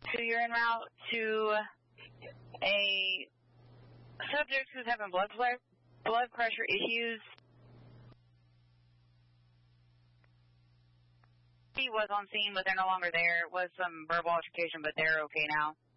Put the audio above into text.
to your en route to a subject who's having blood pressure issues. He was on scene, but they're no longer there. It was some verbal altercation, but they're okay now.